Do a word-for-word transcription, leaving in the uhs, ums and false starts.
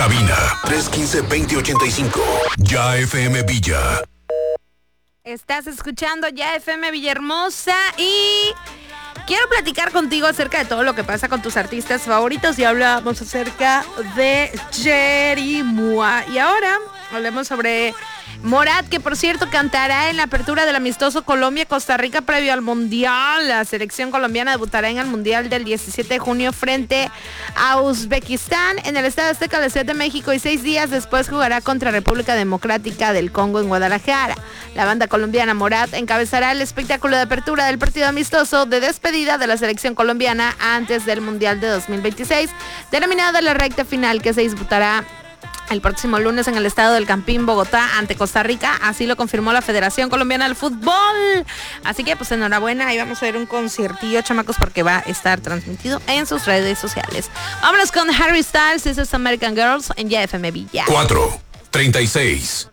Cabina tres uno cinco, dos cero ocho cinco. Ya F M Villa. Estás escuchando Ya F M Villahermosa y quiero platicar contigo acerca de todo lo que pasa con tus artistas favoritos y hablamos acerca de Jerimois. Y ahora hablemos sobre Morat, que por cierto cantará en la apertura del amistoso Colombia-Costa Rica previo al Mundial. La selección colombiana debutará en el Mundial del diecisiete de junio frente a Uzbekistán en el Estadio Azteca de la Ciudad de México y seis días después jugará contra República Democrática del Congo en Guadalajara. La banda colombiana Morat encabezará el espectáculo de apertura del partido amistoso de despedida de la selección colombiana antes del Mundial de dos mil veintiséis, denominada la recta final, que se disputará el próximo lunes en el Estadio del Campín, Bogotá, ante Costa Rica. Así lo confirmó la Federación Colombiana del Fútbol. Así que pues enhorabuena, ahí vamos a ver un conciertillo, chamacos, porque va a estar transmitido en sus redes sociales. Vámonos con Harry Styles, this is American Girls en Ya F M Villa. cuatro treinta y seis.